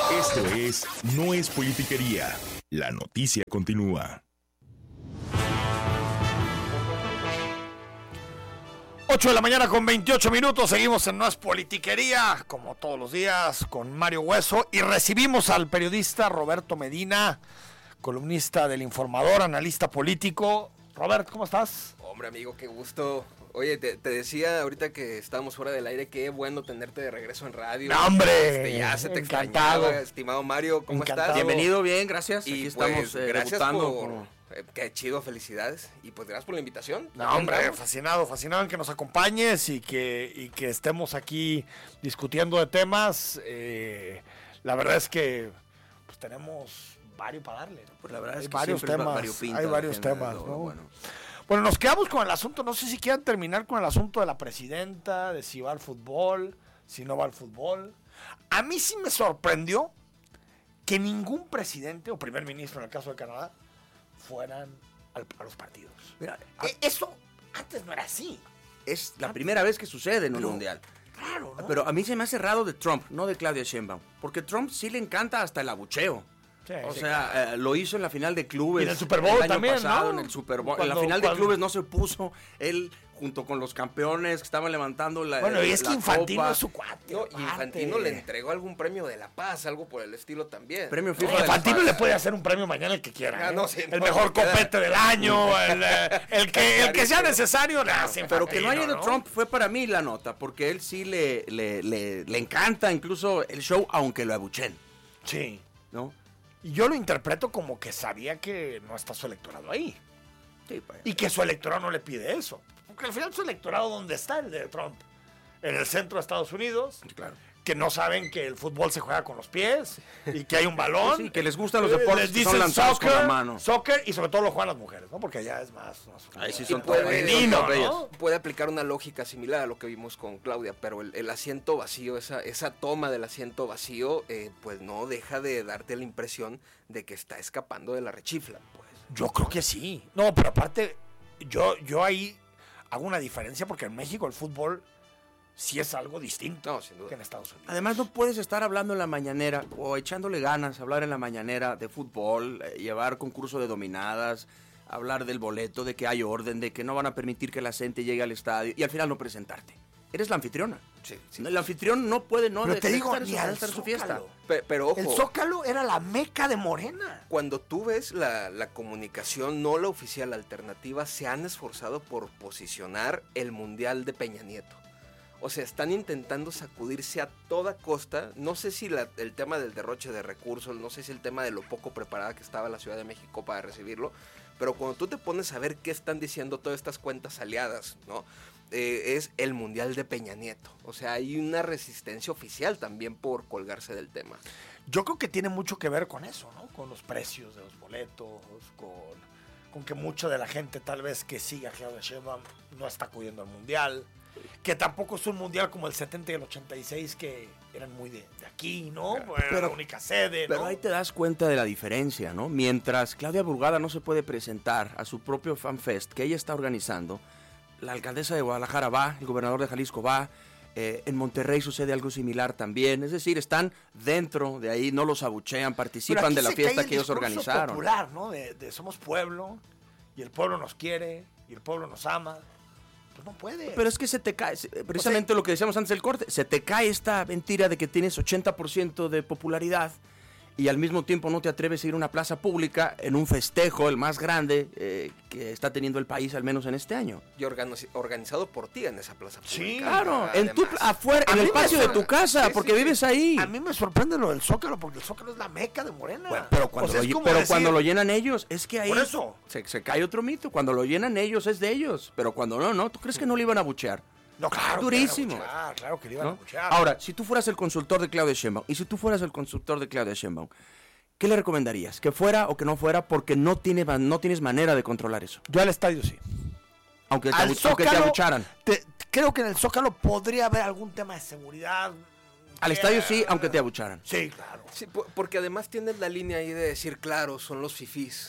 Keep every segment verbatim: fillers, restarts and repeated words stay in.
Esto es No es Politiquería. La noticia continúa. ocho de la mañana con veintiocho minutos, seguimos en No es Politiquería, como todos los días, con Mario Hueso, y recibimos al periodista Roberto Medina, columnista del Informador, analista político. Robert, ¿cómo estás? Hombre, amigo, qué gusto. Oye, te, te decía ahorita que estábamos fuera del aire, qué bueno tenerte de regreso en radio. ¡No, hombre! Este, ya se te Encantado. extrañaba, estimado Mario, ¿cómo Encantado. estás? Bienvenido, bien, gracias. Y Aquí pues, estamos eh, gracias debutando. por... Como... Eh, qué chido, felicidades. Y pues gracias por la invitación. No, hombre, fascinado, fascinado en que nos acompañes y que, y que estemos aquí discutiendo de temas. Eh, la verdad es que pues, tenemos varios para darle, ¿no? Pues la verdad hay es que varios siempre es temas, variopinta hay la varios agenda, temas, ¿no? ¿no? Bueno. Bueno, nos quedamos con el asunto, no sé si quieran terminar con el asunto de la presidenta, de si va al fútbol, si no va al fútbol. A mí sí me sorprendió que ningún presidente o primer ministro, en el caso de Canadá, fueran al, a los partidos. Mira, Eh, Eso antes no era así. es la primera vez que sucede en un Pero- mundial. Claro, ¿no? Pero a mí se me hace raro de Trump, no de Claudia Sheinbaum. Porque Trump sí le encanta hasta el abucheo. Sí, o sí, sea, eh, lo hizo en la final de clubes. Y en el Super Bowl el año también, pasado, ¿no? En el Super Bowl. Cuando- en la final de cuando- clubes no se puso. Él, junto con los campeones que estaban levantando la Bueno, y es que la Infantino copa. es su cuate. No, y aparte. Infantino le entregó algún premio de la paz, algo por el estilo también. Premio No, FIFA de la Infantino Paz. le puede hacer un premio mañana el que quiera. Ah, ¿eh? no, sí, el no, mejor queda- copete del año, el, eh, el que, el que sea necesario. le hace Pero que no haya Infantino, ido Trump fue para mí la nota, porque él sí le, le, le, le encanta incluso el show, aunque lo abuchen, Sí. ¿no? Y yo lo interpreto como que sabía que no está su electorado ahí. Sí, pues. Y que su electorado no le pide eso. Porque al final su electorado, ¿dónde está el de Trump? En el centro de Estados Unidos. Claro. Que no saben que el fútbol se juega con los pies y que hay un balón. Sí, que les gustan los Eh, deportes les que son dicen lanzados soccer, con la mano. Soccer y sobre todo lo juegan las mujeres, ¿no? Porque allá es más... más Ahí sí Y son puede, femenino, son ¿no? bellas. Puede aplicar una lógica similar a lo que vimos con Claudia, pero el, el asiento vacío, esa, esa toma del asiento vacío, eh, pues no deja de darte la impresión de que está escapando de la rechifla, pues. Yo creo que sí. No, pero aparte, yo, yo ahí hago una diferencia porque en México el fútbol sí es algo distinto No, sin duda. que en Estados Unidos. Además no puedes estar hablando en la mañanera o echándole ganas, hablar en la mañanera de fútbol, eh, llevar concurso de dominadas, hablar del boleto, de que hay orden, de que no van a permitir que la gente llegue al estadio y al final no presentarte. Eres la anfitriona. Sí, sí. El anfitrión no puede no Pero de- te de digo, estar en ni su- al estar en su fiesta. Zócalo. Pe- pero ojo, El Zócalo era la meca de Morena. cuando tú ves la, la comunicación no la oficial alternativa, se han esforzado por posicionar el Mundial de Peña Nieto. O sea, están intentando sacudirse a toda costa. No sé si la- el tema del derroche de recursos, no sé si el tema de lo poco preparada que estaba la Ciudad de México para recibirlo, pero cuando tú te pones a ver qué están diciendo todas estas cuentas aliadas, ¿no? Eh, es el Mundial de Peña Nieto. O sea, hay una resistencia oficial también por colgarse del tema. Yo creo que tiene mucho que ver con eso, ¿no? Con los precios de los boletos, con, con que mucha de la gente tal vez que siga a Claudia Sheinbaum no está acudiendo al Mundial. Que tampoco es un Mundial como el setenta y el ochenta y seis que eran muy de, de aquí, ¿no? Era pero- la única sede, ¿no? Pero ahí te das cuenta de la diferencia, ¿no? Mientras Claudia Burgada no se puede presentar a su propio FanFest que ella está organizando, la alcaldesa de Guadalajara va, el gobernador de Jalisco va, eh, en Monterrey sucede algo similar también, es decir, están dentro de ahí, no los abuchean, Pero participan aquí de la se fiesta cae el que ellos discurso organizaron. popular, ¿no? De, de somos pueblo y el pueblo nos quiere y el pueblo nos ama. Pues no puede. Pero es que se te cae, se- precisamente lo que decíamos antes del corte, se te cae esta mentira de que tienes ochenta por ciento de popularidad y al mismo tiempo no te atreves a ir a una plaza pública en un festejo, el más grande eh, que está teniendo el país, al menos en este año. Y organiz- organizado por ti en esa plaza pública. Sí, Claro, en tu, Además. afuera, A en mí el me patio de suena. tu casa, Sí, porque sí, sí. vives ahí. A mí me sorprende lo del Zócalo, porque el Zócalo es la meca de Morena. Bueno, pero cuando, O sea, lo, es lle- como pero decir, cuando lo llenan ellos, es que ahí Por eso. Se, se cae otro mito. Cuando lo llenan ellos, es de ellos. Pero cuando no, no, ¿tú crees que no le iban a buchear? No, claro. Durísimo. Que le iban a buchear, claro que le iban a ¿No? buchear. Ahora, si tú fueras el consultor de Claudia Sheinbaum, y si tú fueras el consultor de Claudia Sheinbaum, ¿qué le recomendarías? ¿Que fuera o que no fuera? Porque no, tiene, no tienes manera de controlar eso. Yo al estadio sí. Aunque te, Al abu- aunque te Zócalo, abucharan. te- creo que en el Zócalo podría haber algún tema de seguridad. Al que- estadio sí, aunque te abucharan. Sí, claro. Sí, po- porque además tienes la línea ahí de decir, claro, son los fifís.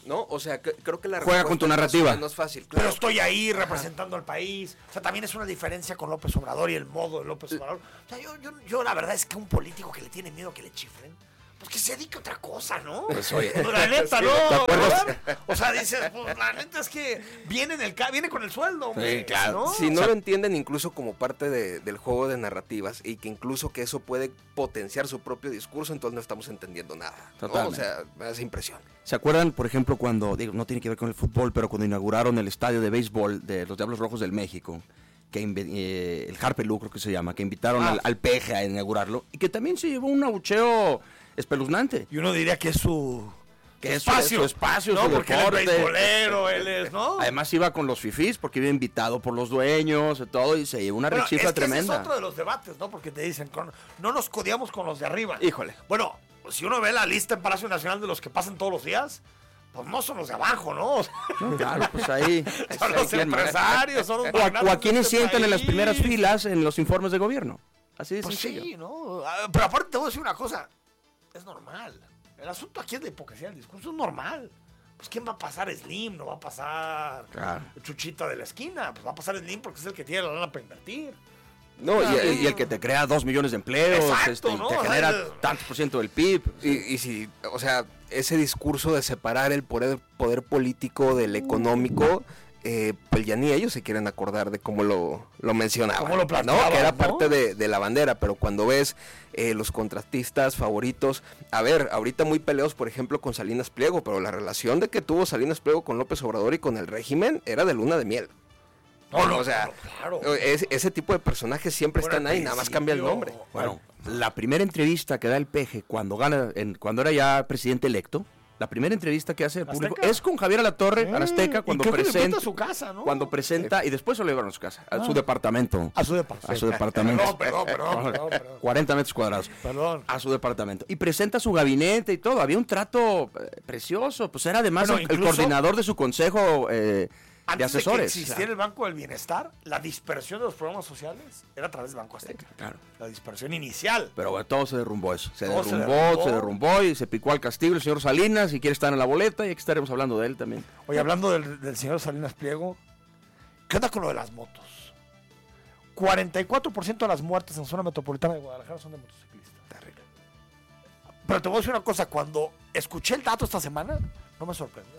¿no? O sea, que, creo que la Juega con tu narrativa. no es fácil. Pero Claro. estoy ahí representando al país. O sea, también es una diferencia con López Obrador y el modo de López Obrador. O sea, yo, yo, yo la verdad es que un político que le tiene miedo que le chifren, pues que se dedique a otra cosa, ¿no? Pues, oye. La neta, Sí, ¿no? ¿te acuerdas? ¿verdad? O sea, dices, pues la neta es que viene, en el ca- viene con el sueldo, hombre, Sí, claro. ¿no? Si no O sea, lo entienden incluso como parte de- del juego de narrativas y que incluso que eso puede potenciar su propio discurso, entonces no estamos entendiendo nada, ¿no? O Totalmente. sea, me hace impresión. ¿Se acuerdan, por ejemplo, cuando, digo, no tiene que ver con el fútbol, pero cuando inauguraron el estadio de béisbol de los Diablos Rojos del México, que inve- eh, el Harpelú creo que se llama, que invitaron Ah. al, al Peje a inaugurarlo, y que también se llevó un abucheo espeluznante? Y uno diría que es su, Que es su- espacio. su espacio, ¿no? su Porque deporte. él es beisbolero, él es, ¿no? Además iba con los fifís porque iba invitado por los dueños y todo, y se llevó una Bueno, rechifla es que tremenda. ese es otro de los debates, ¿no? Porque te dicen, con- no nos codiamos con los de arriba. Híjole. Bueno, si uno ve la lista en Palacio Nacional de los que pasan todos los días, pues no son los de abajo, ¿no? O sea, No, claro, pues ahí... son ahí los quién más. empresarios, son los O a, magnates o a de quienes este sientan en las país. primeras filas en los informes de gobierno. Así de Pues sencillo. sí, ¿no? Ah, Pero aparte te voy a decir una cosa, es normal. El asunto aquí es la hipocresía del discurso, es normal. Pues ¿quién va a pasar Slim? No va a pasar Claro. Chuchita de la esquina. Pues va a pasar Slim porque es el que tiene la lana para invertir. No, Y, y, y el que te crea dos millones de empleos, Exacto, este, y ¿no? te O sea, genera el- tantos por ciento del P I B. y, y si, o sea, ese discurso de separar el poder, poder político del económico, eh, pues ya ni ellos se quieren acordar de cómo lo, lo mencionaban. Cómo lo ¿no? planteaban, Que era ¿no? parte de, de la bandera, pero cuando ves eh, los contratistas favoritos, a ver, ahorita muy peleados, por ejemplo, con Salinas Pliego, pero la relación de que tuvo Salinas Pliego con López Obrador y con el régimen era de luna de miel. No, no, o sea, claro, claro. ese, ese tipo de personajes siempre Bueno, están al ahí, nada más cambia el principio- nombre. Bueno, la primera entrevista que da el Peje cuando gana, en, cuando era ya presidente electo, la primera entrevista que hace el público Azteca. es con Javier Alatorre, Eh, al Azteca, y cuando creo que le invita presenta, a su casa, ¿no? cuando presenta, y después se lo llevaron a su casa, a Ah. su departamento. A su departamento. A su departamento. Perdón, perdón, perdón, perdón, perdón. cuarenta metros cuadrados. Perdón. A su departamento. Y presenta su gabinete y todo. Había un trato eh, precioso. Pues era además Bueno, el, el incluso- coordinador de su consejo eh, de Antes de que asesores. existiera el Banco del Bienestar, la dispersión de los programas sociales era a través del Banco Azteca. Claro. La dispersión inicial. Pero bueno, todo se derrumbó eso. Se Todo se derrumbó, derrumbó. se derrumbó y se picó al castillo el señor Salinas y quiere estar en la boleta y aquí estaremos hablando de él también. Oye, hablando del, del señor Salinas Pliego, ¿qué onda con lo de las motos? cuarenta y cuatro por ciento de las muertes en zona metropolitana de Guadalajara son de motociclistas. Terrible. Pero te voy a decir una cosa, cuando escuché el dato esta semana, no me sorprendió.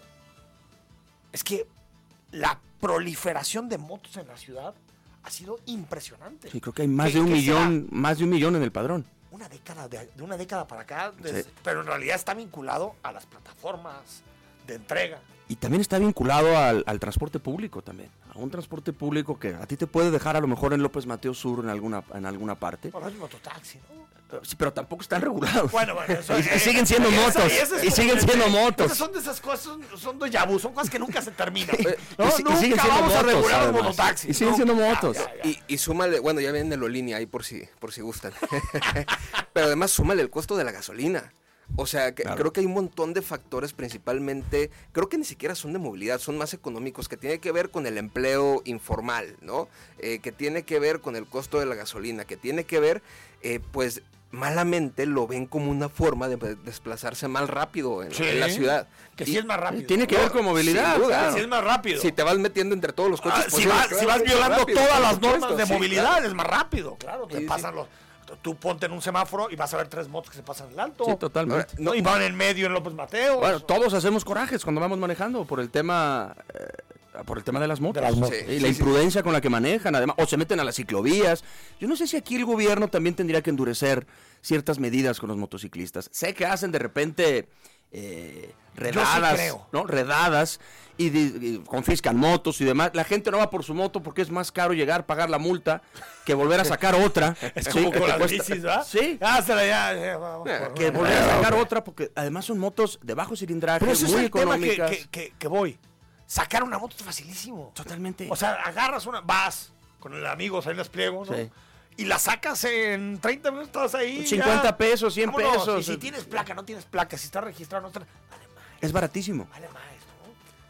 Es que la proliferación de motos en la ciudad ha sido impresionante. Sí, creo que hay más ¿Qué- de un qué millón, más de un millón en el padrón. Una década, de, de una década para acá, des- Sí. pero en realidad está vinculado a las plataformas de entrega. Y también está vinculado al, al transporte público también. A un transporte público que a ti te puede dejar a lo mejor en López Mateos Sur en alguna, en alguna parte. Bueno, es mototaxi, ¿no? Sí, pero tampoco están regulados. Bueno, bueno, eso Y- y siguen siendo esa- motos, esa es y como siguen que- siendo motos. Esas son de esas cosas, son, son déjà vu, son cosas que nunca se terminan. Y No, si- y nunca siguen siendo vamos a motos, regular los además. mototaxis. Y siguen siendo nunca. motos. Ya, ya, ya. Y, y súmale, bueno, ya viene la línea ahí por si, por si gustan. Pero además súmale el costo de la gasolina. O sea, que, Claro. creo que hay un montón de factores principalmente, creo que ni siquiera son de movilidad, son más económicos, que tiene que ver con el empleo informal, ¿no? Eh, que tiene que ver con el costo de la gasolina, que tiene que ver, eh, pues, malamente lo ven como una forma de de desplazarse más rápido en, Sí, en la ciudad. Que Y- sí es más rápido. Tiene que No, ver con movilidad. sin duda. claro. Sí es más rápido. Si te vas metiendo entre todos los coches, Ah, pues, si, sí, vas, claro, si vas es más violando rápido, todas por las supuesto, normas de sí, movilidad, claro. es más rápido. Claro, te Sí, sí. pasan los... Tú ponte en un semáforo y vas a ver tres motos que se pasan en el alto. Sí, totalmente. Ahora, No, y van en medio en López Mateos. Bueno, todos hacemos corajes cuando vamos manejando por el tema eh, por el tema de las motos. De las motos. Y Sí, la sí, sí. imprudencia con la que manejan, además, o se meten a las ciclovías. Yo no sé si aquí el gobierno también tendría que endurecer ciertas medidas con los motociclistas. Sé que hacen de repente eh, redadas, creo. ¿no? Redadas y, di- y confiscan motos y demás. La gente no va por su moto porque es más caro llegar, pagar la multa, que volver a sacar otra. Es Sí, como que con te las cuesta- bicis, ¿verdad? Sí. Ah, se la ya, ya, vamos Eh, por Que una. volver a sacar otra porque además son motos de bajo cilindraje, Pero ese es muy el tema que, económicas. que, que, que voy. Sacar una moto es facilísimo. Totalmente. O sea, agarras una, vas con el amigo Salinas Pliego, ¿no? Sí. Y la sacas en treinta minutos, estás ahí. cincuenta ya. pesos, cien Vámonos. pesos. Y si tienes placa, no tienes placa, si está registrado, no está. Vale más, Es baratísimo. vale más,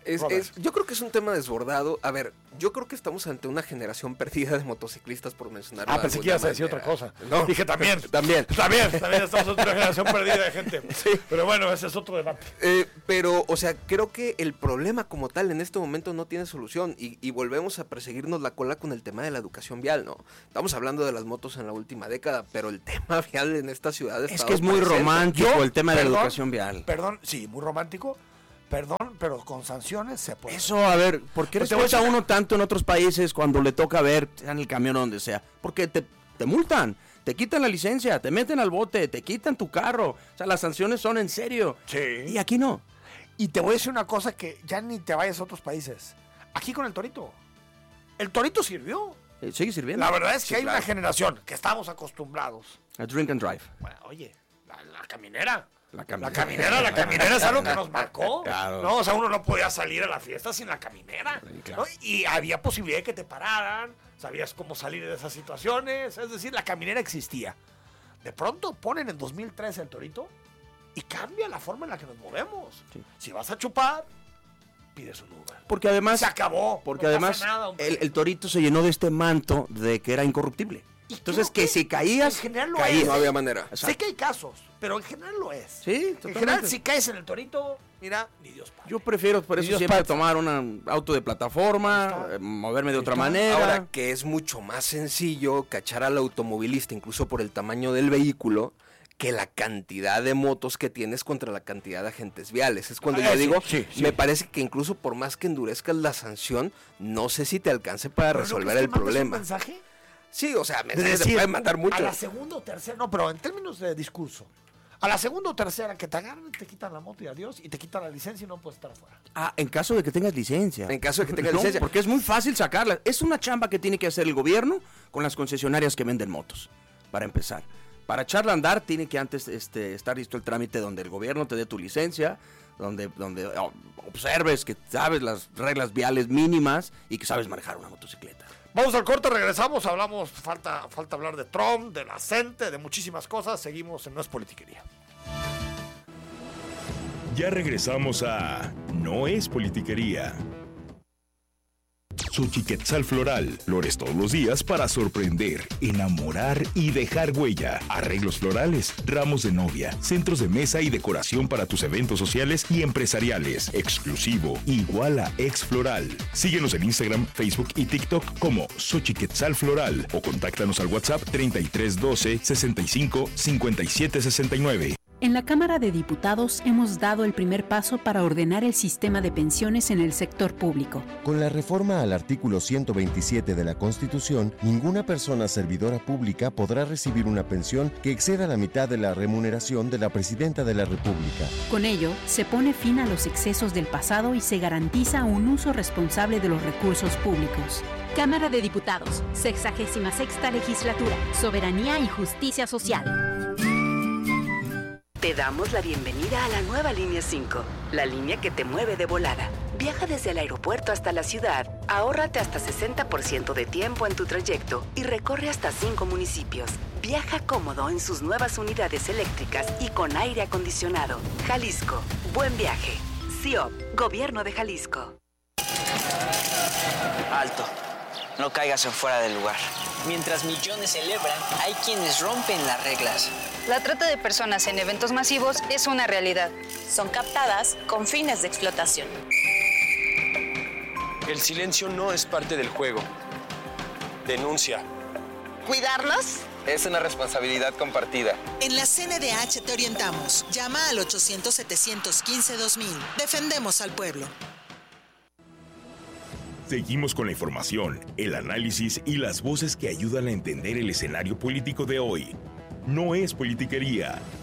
Es, es, yo creo que es un tema desbordado. A ver, yo creo que estamos ante una generación perdida de motociclistas, por mencionarlo. Ah, pensé que ibas a decir otra cosa. No. Dije también. También. También, también estamos ante una generación perdida de gente. Sí. Pero bueno, ese es otro debate. Eh, pero, o sea, creo que el problema como tal en este momento no tiene solución y, y volvemos a perseguirnos la cola con el tema de la educación vial, ¿no? Estamos hablando de las motos en la última década, pero el tema vial en esta ciudad es está que es muy romántico Yo, el tema perdón, de la educación vial. Perdón, sí, muy romántico. Perdón, pero con sanciones se puede. Eso, a ver, ¿por qué Pues te voy a respeta decir- uno tanto en otros países cuando le toca ver, sea en el camión o donde sea? Porque te, te multan, te quitan la licencia, te meten al bote, te quitan tu carro. O sea, las sanciones son en serio. Sí. Y aquí no. Y te voy a decir una cosa que ya ni te vayas a otros países. Aquí con el Torito. El Torito sirvió. Eh, sigue sirviendo. La verdad es que Sí, hay claro. una generación que estamos acostumbrados. A drink and drive. Bueno, oye, la, la caminera. La La caminera. caminera, la caminera es algo que nos marcó. Claro. No, o sea, uno no podía salir a la fiesta sin la caminera. Sí, claro. ¿no? Y había posibilidad de que te pararan, sabías cómo salir de esas situaciones. Es decir, la caminera existía. De pronto ponen en dos mil trece el Torito y cambia la forma en la que nos movemos. Sí. Si vas a chupar, pides un Uber. Porque además, Se acabó. porque no además pasa nada, hombre. el, el Torito se llenó de este manto de que era incorruptible. Y Entonces, creo que si caías, en general lo caías. es. No había manera. Sé que hay casos, pero en general lo es. Sí, En totalmente. general, si caes en el Torito, mira, ni Dios padre. Yo prefiero por eso Dios siempre pasa. tomar un auto de plataforma, Ahí está. eh, moverme de Ahí otra está. manera. Ahora, que es mucho más sencillo cachar al automovilista, incluso por el tamaño del vehículo, que la cantidad de motos que tienes contra la cantidad de agentes viales. Es cuando Ah, yo sí, digo, sí, sí. me parece que incluso por más que endurezcas la sanción, no sé si te alcance para ¿Pero no resolver crees el que mandes problema. un mensaje? Sí, o sea, De mensajes se decir, pueden mandar mucho. A la segunda o tercera, no, pero en términos de discurso. A la segunda o tercera que te agarran, te quitan la moto y adiós, y te quitan la licencia y no puedes estar afuera. Ah, en caso de que tengas licencia. En caso de que tengas No, licencia. Porque es muy fácil sacarla. Es una chamba que tiene que hacer el gobierno con las concesionarias que venden motos, para empezar. Para echarla a andar tiene que antes este, estar listo el trámite donde el gobierno te dé tu licencia, donde, donde oh, observes que sabes las reglas viales mínimas y que sabes manejar una motocicleta. Vamos al corte, regresamos, hablamos, falta, falta hablar de Trump, de la gente, de muchísimas cosas. Seguimos en No es Politiquería. Ya regresamos a No es Politiquería. Xochiquetzal Floral. Flores todos los días para sorprender, enamorar y dejar huella. Arreglos florales, ramos de novia, centros de mesa y decoración para tus eventos sociales y empresariales. Exclusivo, igual a Ex Floral. Síguenos en Instagram, Facebook y TikTok como Xochiquetzal Floral o contáctanos al WhatsApp treinta y tres doce sesenta y cinco cincuenta y siete sesenta y nueve. En la Cámara de Diputados hemos dado el primer paso para ordenar el sistema de pensiones en el sector público. Con la reforma al artículo ciento veintisiete de la Constitución, ninguna persona servidora pública podrá recibir una pensión que exceda la mitad de la remuneración de la Presidenta de la República. Con ello, se pone fin a los excesos del pasado y se garantiza un uso responsable de los recursos públicos. Cámara de Diputados, sexagésima sexta legislatura, soberanía y justicia social. Te damos la bienvenida a la nueva Línea cinco, la línea que te mueve de volada. Viaja desde el aeropuerto hasta la ciudad, ahórrate hasta sesenta por ciento de tiempo en tu trayecto y recorre hasta cinco municipios. Viaja cómodo en sus nuevas unidades eléctricas y con aire acondicionado. Jalisco, buen viaje. C I O P, Gobierno de Jalisco. Alto, no caigas en fuera del lugar. Mientras millones celebran, hay quienes rompen las reglas. La trata de personas en eventos masivos es una realidad. Son captadas con fines de explotación. El silencio no es parte del juego. Denuncia. ¿Cuidarlos? Es una responsabilidad compartida. En la C N D H te orientamos. Llama al ochocientos setecientos quince dos mil. Defendemos al pueblo. Seguimos con la información, el análisis y las voces que ayudan a entender el escenario político de hoy. No es politiquería,